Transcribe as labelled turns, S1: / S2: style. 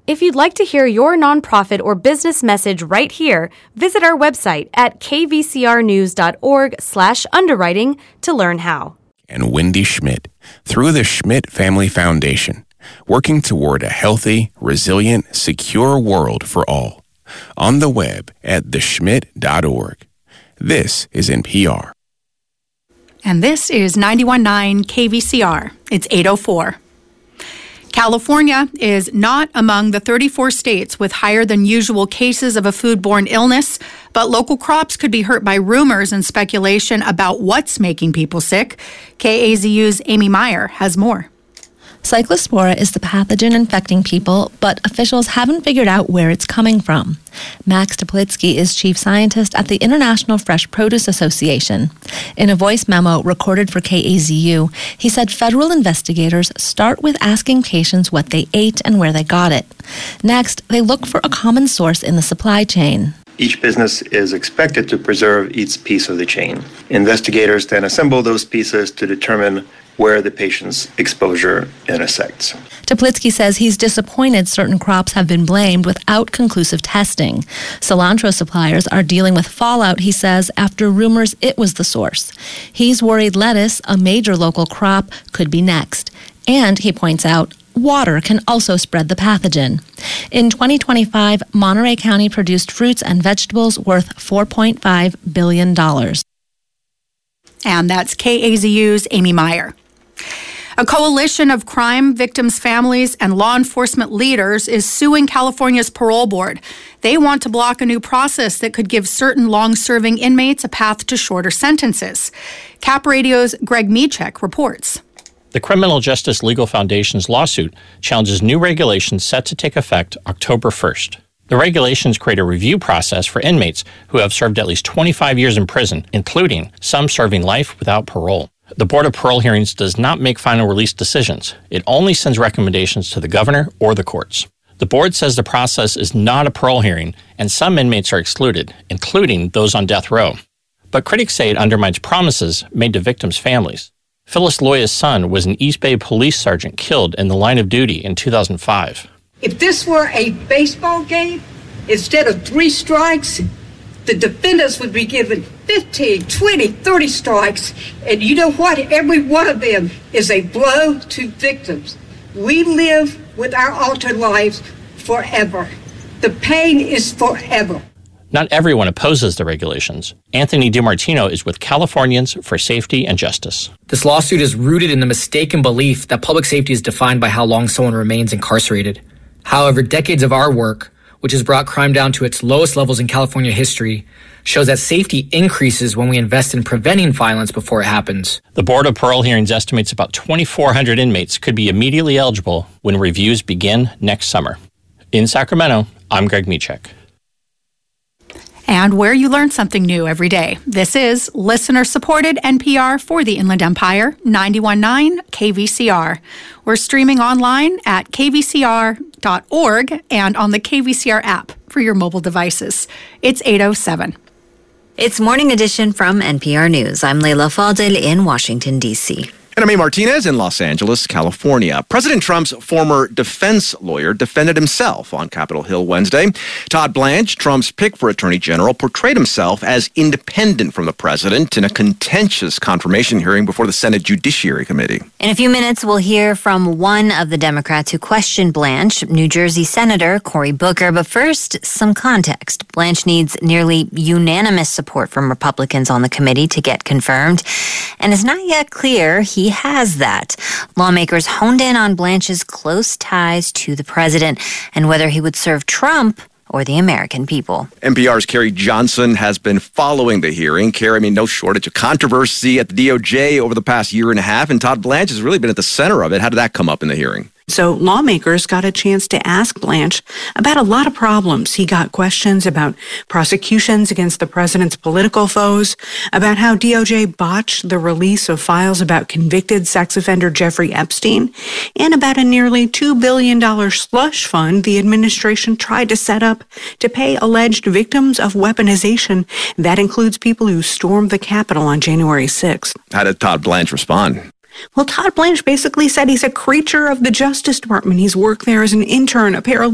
S1: If you'd like to hear your nonprofit or business message right here, visit our website at kvcrnews.org/underwriting to learn how.
S2: And Wendy Schmidt, through the Schmidt Family Foundation, working toward a healthy, resilient, secure world for all. On the web at theschmidt.org. This is NPR.
S3: And this is 91.9 KVCR. It's 8:04. California is not among the 34 states with higher than usual cases of a foodborne illness, but local crops could be hurt by rumors and speculation about what's making people sick. KAZU's Amy Meyer has more.
S4: Cyclospora is the pathogen infecting people, but officials haven't figured out where it's coming from. Max Toplitsky is chief scientist at the International Fresh Produce Association. In a voice memo recorded for KAZU, he said federal investigators start with asking patients what they ate and where they got it. Next, they look for a common source in the supply chain.
S5: Each business is expected to preserve each piece of the chain. Investigators then assemble those pieces to determine where the patient's exposure intersects.
S4: Toplitsky says he's disappointed certain crops have been blamed without conclusive testing. Cilantro suppliers are dealing with fallout, he says, after rumors it was the source. He's worried lettuce, a major local crop, could be next. And, he points out, water can also spread the pathogen. In 2025, Monterey County produced fruits and vegetables worth $4.5 billion.
S3: And that's KAZU's Amy Meyer. A coalition of crime victims' families and law enforcement leaders is suing California's parole board. They want to block a new process that could give certain long-serving inmates a path to shorter sentences. Cap Radio's Greg Michek reports.
S6: The Criminal Justice Legal Foundation's lawsuit challenges new regulations set to take effect October 1st. The regulations create a review process for inmates who have served at least 25 years in prison, including some serving life without parole. The Board of Parole Hearings does not make final release decisions. It only sends recommendations to the governor or the courts. The board says the process is not a parole hearing, and some inmates are excluded, including those on death row. But critics say it undermines promises made to victims' families. Phyllis Loya's son was an East Bay police sergeant killed in the line of duty in 2005.
S7: If this were a baseball game, instead of 3 strikes, the defendants would be given 15, 20, 30 strikes. And you know what? Every one of them is a blow to victims. We live with our altered lives forever. The pain is forever.
S6: Not everyone opposes the regulations. Anthony DiMartino is with Californians for Safety and Justice.
S8: This lawsuit is rooted in the mistaken belief that public safety is defined by how long someone remains incarcerated. However, decades of our work, which has brought crime down to its lowest levels in California history, shows that safety increases when we invest in preventing violence before it happens.
S6: The Board of Parole Hearings estimates about 2,400 inmates could be immediately eligible when reviews begin next summer. In Sacramento, I'm Greg Michek.
S3: And where you learn something new every day. This is listener-supported NPR for the Inland Empire, 91.9 KVCR. We're streaming online at kvcr.org and on the KVCR app for your mobile devices. It's 8:07.
S9: It's Morning Edition from NPR News. I'm Leila Fadel in Washington, D.C.
S10: And I'm Martinez in Los Angeles, California. President Trump's former defense lawyer defended himself on Capitol Hill Wednesday. Todd Blanche, Trump's pick for Attorney General, portrayed himself as independent from the president in a contentious confirmation hearing before the Senate Judiciary Committee.
S9: In a few minutes, we'll hear from one of the Democrats who questioned Blanche, New Jersey Senator Cory Booker. But first, some context. Blanche needs nearly unanimous support from Republicans on the committee to get confirmed, and it's not yet clear he has that. Lawmakers honed in on Blanche's close ties to the president and whether he would serve Trump or the American people.
S10: NPR's Carrie Johnson has been following the hearing. Carrie, no shortage of controversy at the DOJ over the past year and a half, and Todd Blanche has really been at the center of it. How did that come up in the hearing?
S11: So lawmakers got a chance to ask Blanche about a lot of problems. He got questions about prosecutions against the president's political foes, about how DOJ botched the release of files about convicted sex offender Jeffrey Epstein, and about a nearly $2 billion slush fund the administration tried to set up to pay alleged victims of weaponization. That includes people who stormed the Capitol on January 6th.
S10: How did Todd Blanche respond?
S11: Well, Todd Blanche basically said he's a creature of the Justice Department. He's worked there as an intern, a paralegal.